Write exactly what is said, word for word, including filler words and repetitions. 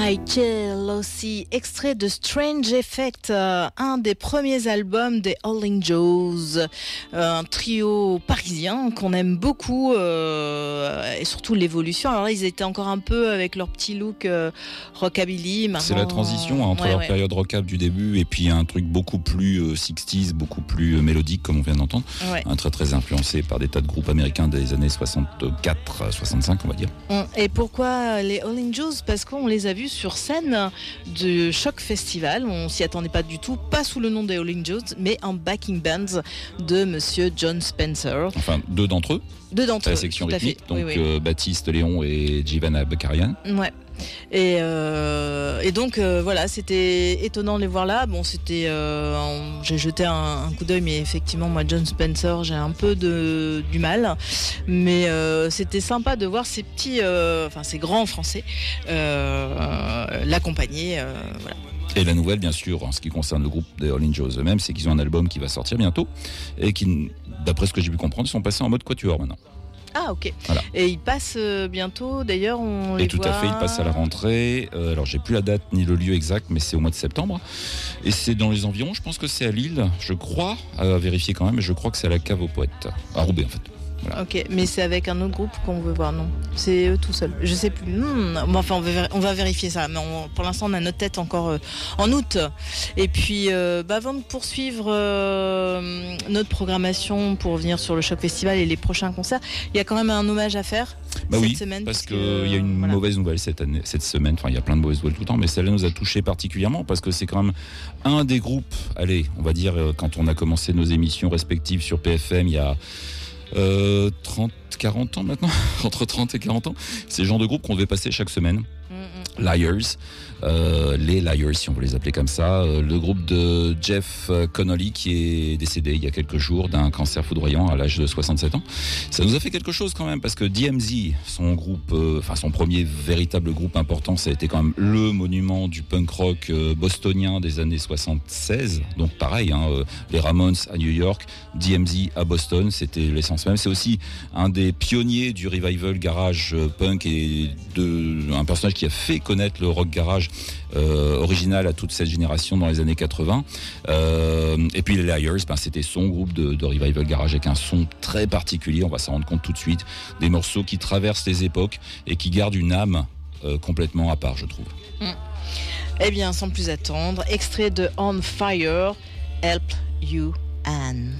Michael aussi, extrait de Strange Effect, euh, un des premiers albums des Howling Joes, euh, un trio parisien qu'on aime beaucoup, euh, et surtout l'évolution. Alors là, ils étaient encore un peu avec leur petit look euh, rockabilly. Maintenant, c'est la transition entre ouais, leur ouais. période rockable du début et puis un truc beaucoup plus euh, soixante, beaucoup plus euh, mélodique comme on vient d'entendre, Ouais. un très très influencé par des tas de groupes américains des années soixante-quatre soixante-cinq on va dire. Et pourquoi les Howling Joes ? Parce qu'on les a vus sur scène du Choc Festival. On s'y attendait pas du tout, pas sous le nom des Howling Joes, mais en backing band de Monsieur John Spencer. Enfin, deux d'entre eux, Deux d'entre c'est eux, la section tout à rythmique, fait. donc Oui, oui. euh, Baptiste Léon et Giovanna Bakarian. Ouais. Et, euh, et donc euh, voilà, c'était étonnant de les voir là. Bon, c'était, euh, on- j'ai jeté un, un coup d'œil, mais effectivement, moi, John Spencer, j'ai un peu de du mal. Mais euh, c'était sympa de voir ces petits, euh, enfin ces grands Français euh, l'accompagner. Euh, voilà. Et la nouvelle, bien sûr, en ce qui concerne le groupe des Howling Joes eux-mêmes, c'est qu'ils ont un album qui va sortir bientôt et qui, d'après ce que j'ai pu comprendre, ils sont passés en mode quatuor maintenant. Ah, ok. Voilà. Et ils passent euh, bientôt. D'ailleurs, on les Et tout voit... à fait, ils passent à la rentrée. Euh, alors, j'ai plus la date ni le lieu exact, mais c'est au mois de septembre. Et c'est dans les environs. Je pense que c'est à Lille, je crois, à vérifier quand même. Mais je crois que c'est à la Cave aux Poètes, à Roubaix en fait. Voilà. Ok, mais c'est avec un autre groupe qu'on veut voir, non ? C'est eux tout seuls. Je sais plus. Hmm, bon, enfin, on va, on va vérifier ça. Mais on, pour l'instant, on a notre tête encore euh, en août. Et puis, euh, bah, avant de poursuivre euh, notre programmation pour revenir sur le Choc Festival et les prochains concerts, il y a quand même un hommage à faire Bah cette oui, semaine. parce puisque, qu'il y a une voilà. mauvaise nouvelle cette année, cette semaine. Enfin, il y a plein de mauvaises nouvelles tout le temps, mais celle-là nous a touchés particulièrement parce que c'est quand même un des groupes. Allez, on va dire euh, quand on a commencé nos émissions respectives sur P F M, il y a euh, trente, quarante ans maintenant, entre trente et quarante ans. C'est le genre de groupe qu'on devait passer chaque semaine. Mm, mm. Liars, euh, les Liars si on veut les appeler comme ça, euh, le groupe de Jeff Connolly qui est décédé il y a quelques jours d'un cancer foudroyant à l'âge de soixante-sept ans. Ça nous a fait quelque chose quand même parce que D M Z, son groupe, euh, enfin son premier véritable groupe important, ça a été quand même le monument du punk rock euh, bostonien des années soixante-seize. Donc pareil, hein, euh, les Ramones à New York, D M Z à Boston, c'était l'essence même. C'est aussi un des pionniers du revival garage euh, punk et de un personnage qui a fait connaître le rock garage euh, original à toute cette génération dans les années quatre-vingts. Euh, et puis les Liars, ben, c'était son groupe de, de revival garage avec un son très particulier, on va s'en rendre compte tout de suite. Des morceaux qui traversent les époques et qui gardent une âme euh, complètement à part, je trouve. Mm. Eh bien, sans plus attendre, extrait de On Fire, Help You Anne.